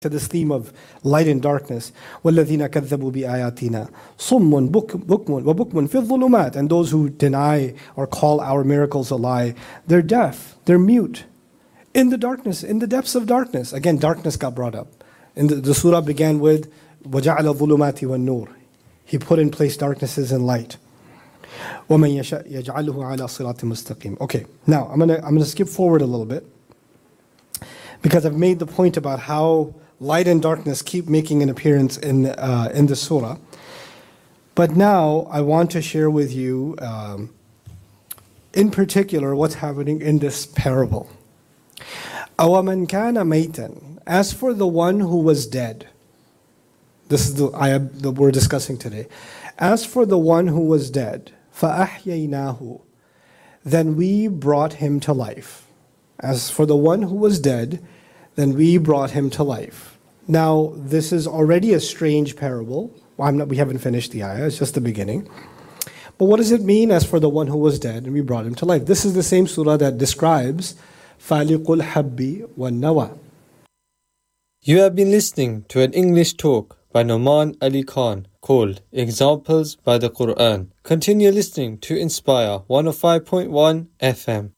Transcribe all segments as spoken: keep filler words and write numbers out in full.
to this theme of light and darkness. وَالَّذِينَ كَذَّبُوا بِآيَاتِنَا صُمٌّ بُكْمٌ وَبُكْمٌ فِي الظُّلُمَاتِ. And those who deny or call our miracles a lie, they're deaf, they're mute. In the darkness, in the depths of darkness. Again, darkness got brought up. And the, the surah began with وَجَعَلَ الظُّلُمَاتِ وَالنُّورِ. He put in place darknesses and light. وَمَنْ يَشَأْ يَجْعَلْهُ عَلَى صِرَاطٍ مُسْتَقِيمٍ. Okay, now I'm gonna I'm gonna skip forward a little bit, because I've made the point about how light and darkness keep making an appearance in uh, in the surah. But now I want to share with you, um, in particular, what's happening in this parable. أَوَمَنْ كَانَ مَيْتًا. As for the one who was dead. This is the ayah that we're discussing today. As for the one who was dead, فَأَحْيَيْنَاهُ. Then we brought him to life. As for the one who was dead, then we brought him to life. Now, this is already a strange parable. Well, I'm not, we haven't finished the ayah, it's just the beginning. But what does it mean, as for the one who was dead, and we brought him to life? This is the same surah that describes فَالِقُ الْحَبِّ وَالنَّوَى. You have been listening to an English talk by Noman Ali Khan called Examples by the Quran. Continue listening to Inspire one oh five point one F M.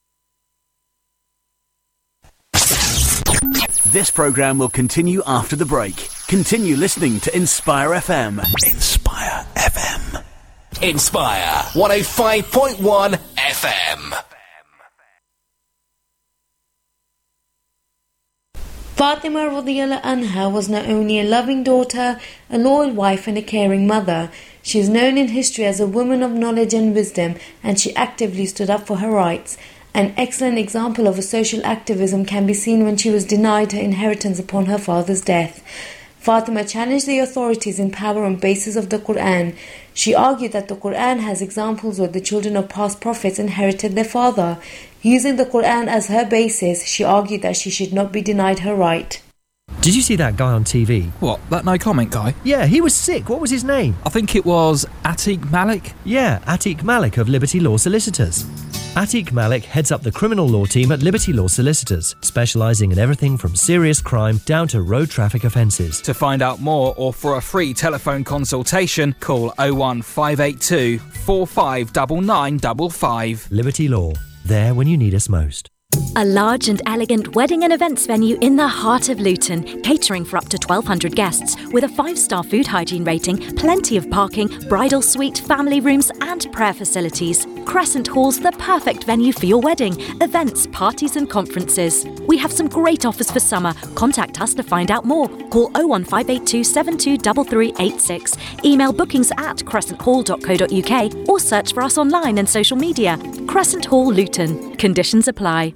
This program will continue after the break. Continue listening to Inspire F M. Inspire F M. Inspire one oh five point one F M. Fatima radiyallahu anha was not only a loving daughter, a loyal wife and a caring mother. She is known in history as a woman of knowledge and wisdom, and she actively stood up for her rights. An excellent example of a social activism can be seen when she was denied her inheritance upon her father's death. Fatima challenged the authorities in power on basis of the Quran. She argued that the Quran has examples where the children of past prophets inherited their father. Using the Quran as her basis, she argued that she should not be denied her right. Did you see that guy on T V? What, that no comment guy? Yeah, he was sick. What was his name? I think it was Atiq Malik. Yeah, Atiq Malik of Liberty Law Solicitors. Atiq Malik heads up the criminal law team at Liberty Law Solicitors, specialising in everything from serious crime down to road traffic offences. To find out more or for a free telephone consultation, call oh one five eight two, four five nine nine five five. Liberty Law, there when you need us most. A large and elegant wedding and events venue in the heart of Luton, catering for up to twelve hundred guests, with a five-star food hygiene rating, plenty of parking, bridal suite, family rooms and prayer facilities. Crescent Hall's the perfect venue for your wedding, events, parties and conferences. We have some great offers for summer. Contact us to find out more. Call oh one five eight two, seven two three three eight six. Email bookings at crescent hall dot co dot uk or search for us online and social media. Crescent Hall Luton. Conditions apply.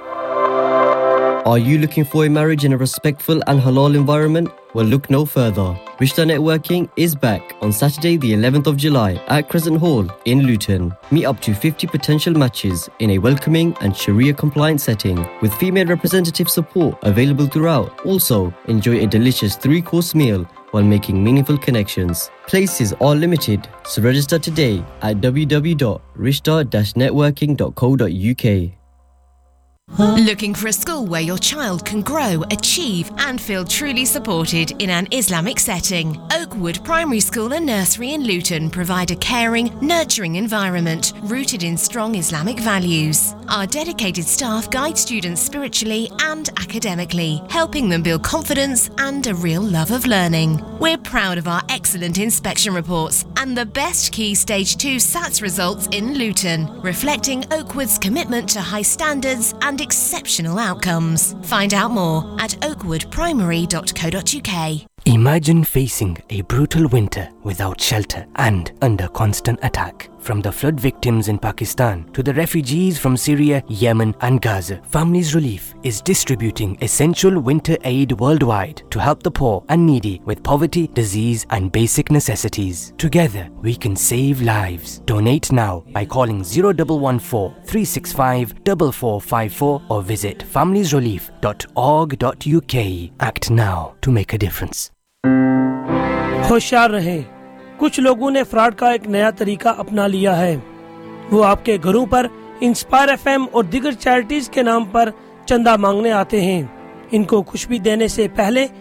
Are you looking for a marriage in a respectful and halal environment? Well, look no further. Rishta Networking is back on Saturday the eleventh of July at Crescent Hall in Luton. Meet up to fifty potential matches in a welcoming and Sharia-compliant setting with female representative support available throughout. Also, enjoy a delicious three-course meal while making meaningful connections. Places are limited, so register today at w w w dot rishta dash networking dot co dot u k. Looking for a school where your child can grow, achieve and feel truly supported in an Islamic setting? Oakwood Primary School and Nursery in Luton provide a caring, nurturing environment rooted in strong Islamic values. Our dedicated staff guide students spiritually and academically, helping them build confidence and a real love of learning. We're proud of our excellent inspection reports and the best Key Stage two S A T S results in Luton, reflecting Oakwood's commitment to high standards and exceptional outcomes. Find out more at oakwood primary dot co dot u k. Imagine facing a brutal winter without shelter and under constant attack. From the flood victims in Pakistan to the refugees from Syria, Yemen and Gaza, Families Relief is distributing essential winter aid worldwide to help the poor and needy with poverty, disease and basic necessities. Together, we can save lives. Donate now by calling zero one one four, three six five, four four five four or visit families relief dot org dot u k. Act now to make a difference. होशियार रहें, कुछ लोगों ने fraud का एक नया तरीका अपना लिया है। वो आपके घरों पर इंस्पायर एफएम और दीगर चैरिटीज के नाम पर चंदा मांगने आते हैं। इनको कुछ भी देने से पहले